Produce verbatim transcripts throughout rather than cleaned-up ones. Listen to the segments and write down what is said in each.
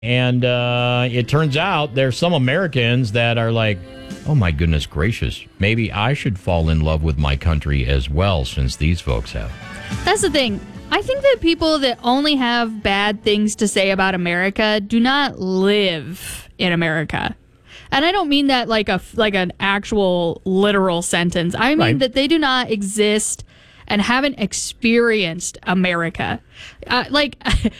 And uh, it turns out there's some Americans that are like, oh, my goodness gracious, maybe I should fall in love with my country as well, since these folks have. That's the thing. I think that people that only have bad things to say about America do not live in America. And I don't mean that like a like an actual literal sentence. I mean Right. that they do not exist and haven't experienced America. Uh, like,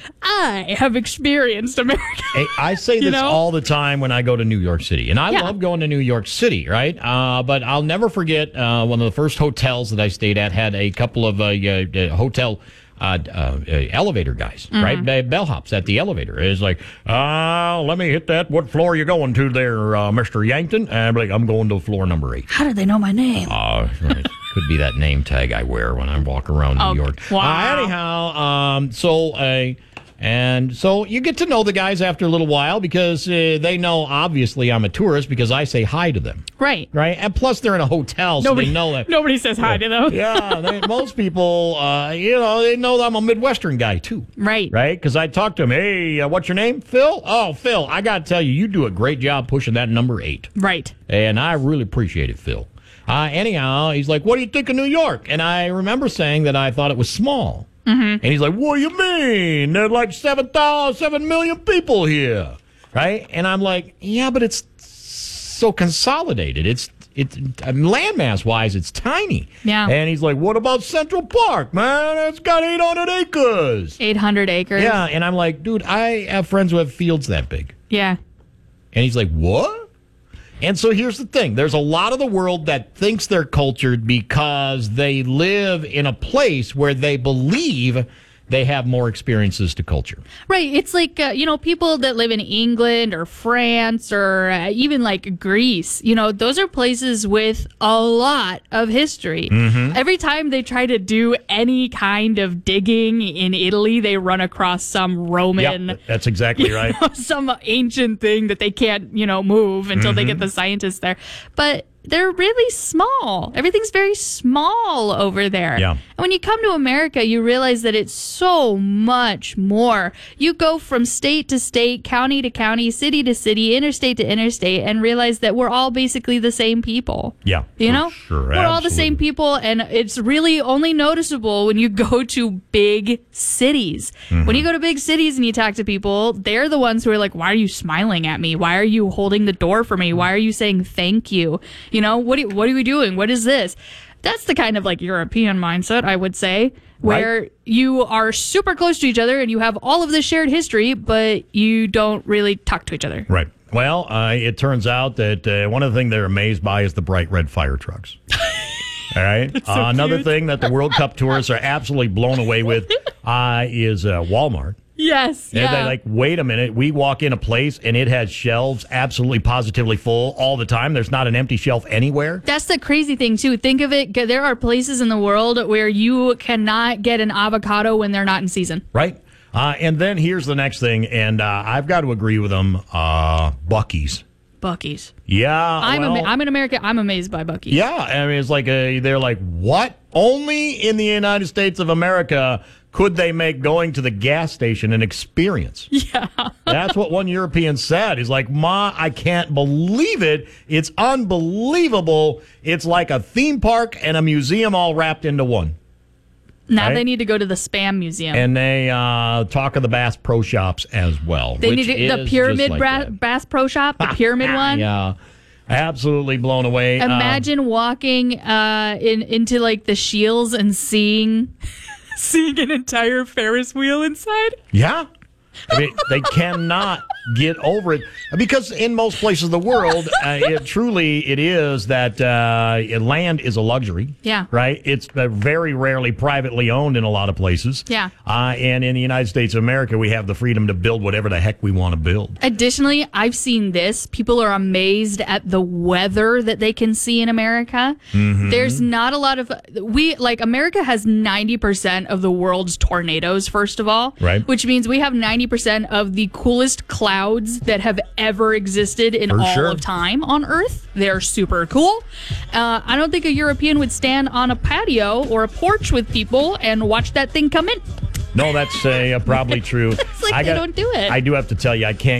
I have experienced America. Hey, I say You this know? all the time when I go to New York City. And I Yeah. love going to New York City, right? Uh, but I'll never forget uh, one of the first hotels that I stayed at had a couple of uh, uh, hotel uh, uh, uh, elevator guys, Mm-hmm. right? Be- Bellhops at the elevator. It's like, uh, let me hit that. What floor are you going to there, uh, Mister Yankton? And I'm like, I'm going to floor number eight. How did they know my name? Uh, right. Could be that name tag I wear when I walk around New Oh, York. wow. Uh, anyhow, um, so uh, and so you get to know the guys after a little while because uh, they know obviously I'm a tourist because I say hi to them, Right. right? And plus they're in a hotel, so Nobody, they know that. nobody says hi to them. Yeah, they, most people, uh, you know, they know that I'm a Midwestern guy too. Right. Right? Because I talk to them. Hey, uh, what's your name? Phil? Oh, Phil, I got to tell you, you do a great job pushing that number eight. Right. And I really appreciate it, Phil. Uh, anyhow, he's like, what do you think of New York? And I remember saying that I thought it was small. Mm-hmm. And he's like, what do you mean? There's like seven thousand, seven million people here. Right? And I'm like, yeah, but it's so consolidated. It's it's landmass wise, it's tiny. Yeah. And he's like, what about Central Park, man? It's got eight hundred acres. eight hundred acres. Yeah. And I'm like, dude, I have friends who have fields that big. Yeah. And he's like, what? And so here's the thing. There's a lot of the world that thinks they're cultured because they live in a place where they believe they have more experiences to culture. Right. It's like, uh, you know, people that live in England or France or uh, even like Greece, you know, those are places with a lot of history. Mm-hmm. Every time they try to do any kind of digging in Italy, they run across some Roman, Yep, that's exactly you right. know, some ancient thing that they can't, you know, move until they get Mm-hmm. the scientists there. But they're really small. Everything's very small over there. Yeah. And when you come to America, you realize that it's so much more. You go from state to state, county to county, city to city, interstate to interstate, and realize that we're all basically the same people. Yeah, You for know? sure, We're all the same absolutely. people, and it's really only noticeable when you go to big cities. Mm-hmm. When you go to big cities and you talk to people, they're the ones who are like, why are you smiling at me? Why are you holding the door for me? Why are you saying thank you? You know, what are, what are we doing? What is this? That's the kind of like European mindset, I would say, where Right. you are super close to each other and you have all of this shared history, but you don't really talk to each other. Right. Well, uh, it turns out that uh, one of the things they're amazed by is the bright red fire trucks. All right. so uh, another cute. thing that the World Cup tourists are absolutely blown away with uh, is uh, Walmart. Yes. And Yeah. they're like, wait a minute. We walk in a place and it has shelves absolutely positively full all the time. There's not an empty shelf anywhere. That's the crazy thing, too. Think of it. There are places in the world where you cannot get an avocado when they're not in season. Right. Uh, and then here's the next thing. And uh, I've got to agree with them. Uh, Buc-ee's. Buc-ee's. Yeah. I'm well, ama- I'm in America. I'm amazed by Buc-ee's. Yeah. I mean, it's like a, they're like, what? Only in the United States of America could they make going to the gas station an experience? Yeah. That's what one European said. He's like, Ma, I can't believe it. It's unbelievable. It's like a theme park and a museum all wrapped into one. Now Right. they need to go to the Spam Museum. And they uh, talk of the Bass Pro Shops as well. they which need to, the is Pyramid just like Bra- that. Bass Pro Shop, the Pyramid one. Yeah. Absolutely blown away. Um, Imagine walking uh, in into like the Shields and seeing seeing an entire Ferris wheel inside. yeah. I mean, they cannot get over it because in most places of the world, uh, it truly it is that uh, land is a luxury. Yeah. Right. It's uh, very rarely privately owned in a lot of places. Yeah. Uh, and in the United States of America, we have the freedom to build whatever the heck we want to build. Additionally, I've seen this. People are amazed at the weather that they can see in America. Mm-hmm. There's not a lot of we like America has ninety percent of the world's tornadoes, first of all. Right. Which means we have ninety percent of the coolest clouds that have ever existed in For all sure. of time on Earth. They're super cool. Uh, I don't think a European would stand on a patio or a porch with people and watch that thing come in. No, that's uh, probably true. It's like I they don't do it. I do have to tell you, I can't